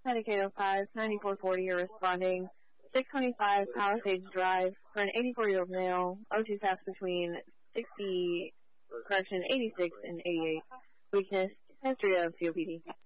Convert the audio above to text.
Medicaid 05, 9440, you're responding. 625 Palisades Drive for an 84-year-old male, O2 taps between 86 and 88. Weakness, history of COPD.